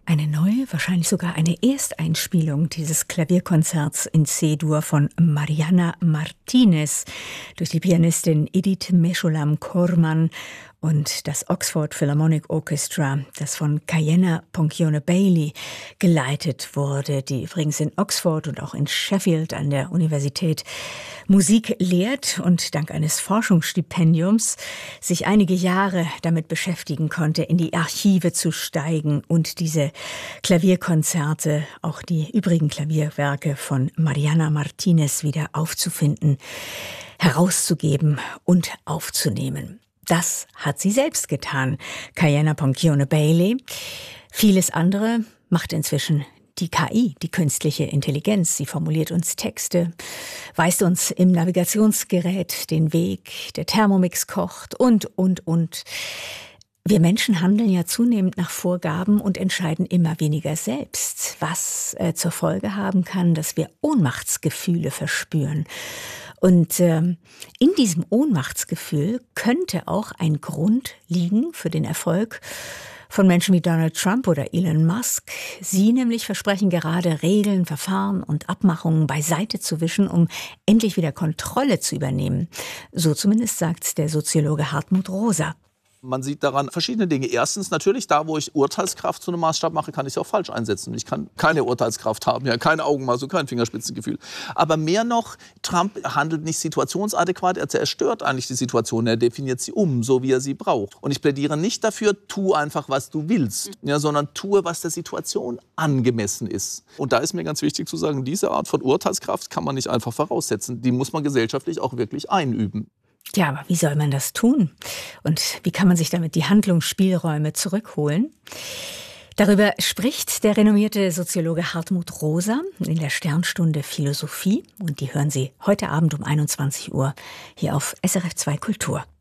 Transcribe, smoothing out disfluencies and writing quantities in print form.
Eine neue, wahrscheinlich sogar eine Ersteinspielung dieses Klavierkonzerts in C-Dur von Mariana Martinez durch die Pianistin Edith Meshulam-Corman und das Oxford Philharmonic Orchestra, das von Kayenna Poncione-Bailey geleitet wurde, die übrigens in Oxford und auch in Sheffield an der Universität Musik lehrt und dank eines Forschungsstipendiums sich einige Jahre damit beschäftigen konnte, in die Archive zu steigen und diese Klavierkonzerte, auch die übrigen Klavierwerke von Mariana Martinez wieder aufzufinden, herauszugeben und aufzunehmen. Das hat sie selbst getan, Kayenna Poncione-Bailey. Vieles andere macht inzwischen die KI, die künstliche Intelligenz. Sie formuliert uns Texte, weist uns im Navigationsgerät den Weg, der Thermomix kocht und. Wir Menschen handeln ja zunehmend nach Vorgaben und entscheiden immer weniger selbst, was zur Folge haben kann, dass wir Ohnmachtsgefühle verspüren. Und in diesem Ohnmachtsgefühl könnte auch ein Grund liegen für den Erfolg von Menschen wie Donald Trump oder Elon Musk. Sie nämlich versprechen gerade, Regeln, Verfahren und Abmachungen beiseite zu wischen, um endlich wieder Kontrolle zu übernehmen. So zumindest sagt der Soziologe Hartmut Rosa. Man sieht daran verschiedene Dinge. Erstens natürlich, da wo ich Urteilskraft zu einem Maßstab mache, kann ich es auch falsch einsetzen. Ich kann keine Urteilskraft haben, ja, kein Augenmaß und kein Fingerspitzengefühl. Aber mehr noch, Trump handelt nicht situationsadäquat, er zerstört eigentlich die Situation, er definiert sie um, so wie er sie braucht. Und ich plädiere nicht dafür, tu einfach, was du willst, ja, sondern tue, was der Situation angemessen ist. Und da ist mir ganz wichtig zu sagen, diese Art von Urteilskraft kann man nicht einfach voraussetzen. Die muss man gesellschaftlich auch wirklich einüben. Ja, aber wie soll man das tun? Und wie kann man sich damit die Handlungsspielräume zurückholen? Darüber spricht der renommierte Soziologe Hartmut Rosa in der Sternstunde Philosophie. Und die hören Sie heute Abend um 21 Uhr hier auf SRF 2 Kultur.